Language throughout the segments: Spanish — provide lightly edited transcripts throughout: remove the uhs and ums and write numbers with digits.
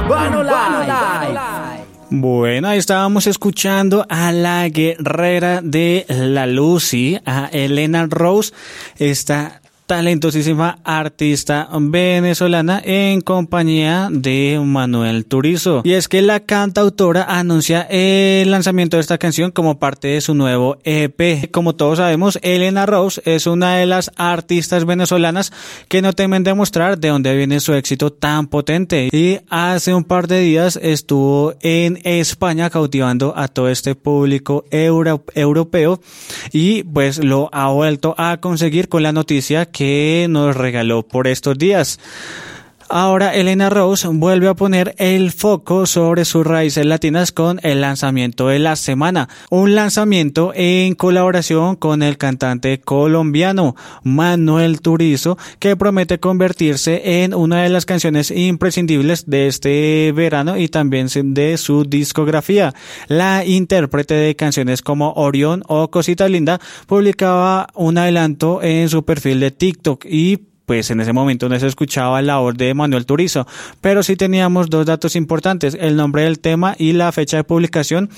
Urbano Live. Bueno, ahí estábamos escuchando a la guerrera de la Lucy, a Elena Rose, esta talentosísima artista venezolana en compañía de Manuel Turizo. Y es que la cantautora anuncia el lanzamiento de esta canción como parte de su nuevo EP. Como todos sabemos, Elena Rose es una de las artistas venezolanas que no temen demostrar de dónde viene su éxito tan potente. Y hace un par de días estuvo en España cautivando a todo este público europeo y pues lo ha vuelto a conseguir con la noticia que nos regaló por estos días. Ahora Elena Rose vuelve a poner el foco sobre sus raíces latinas con el lanzamiento de la semana, un lanzamiento en colaboración con el cantante colombiano Manuel Turizo, que promete convertirse en una de las canciones imprescindibles de este verano y también de su discografía. La intérprete de canciones como Orión o Cosita Linda publicaba un adelanto en su perfil de TikTok y pues en ese momento no se escuchaba la voz de Manuel Turizo, pero sí teníamos dos datos importantes: el nombre del tema y la fecha de publicación,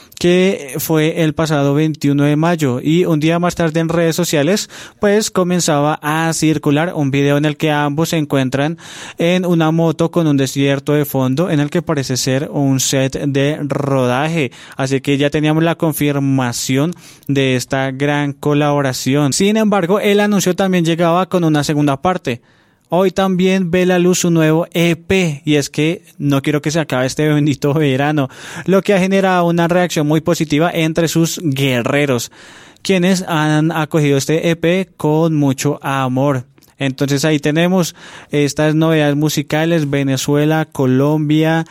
que fue el pasado 21 de mayo, y un día más tarde en redes sociales pues comenzaba a circular un video en el que ambos se encuentran en una moto con un desierto de fondo en el que parece ser un set de rodaje, así que ya teníamos la confirmación de esta gran colaboración. Sin embargo, el anuncio también llegaba con una segunda parte. Hoy también ve la luz su nuevo EP, y es que no quiero que se acabe este bendito verano, lo que ha generado una reacción muy positiva entre sus guerreros, quienes han acogido este EP con mucho amor. Entonces ahí tenemos estas novedades musicales: Venezuela, Colombia,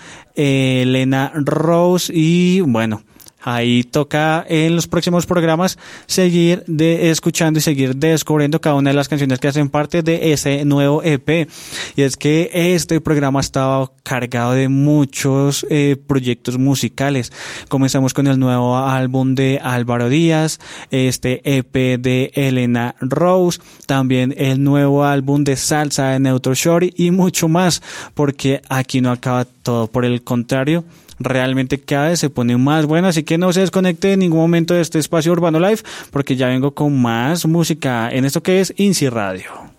Elena Rose, y bueno, ahí toca en los próximos programas seguir escuchando y seguir descubriendo cada una de las canciones que hacen parte de ese nuevo EP. Y es que este programa ha estado cargado de muchos proyectos musicales. Comenzamos con el nuevo álbum de Álvaro Díaz, este EP de Elena Rose, también el nuevo álbum de salsa de Neutro Shorty y mucho más, porque aquí no acaba todo, por el contrario, realmente cada vez se pone más bueno, así que no se desconecte en ningún momento de este espacio Urbano Live, porque ya vengo con más música en esto que es INSI Radio.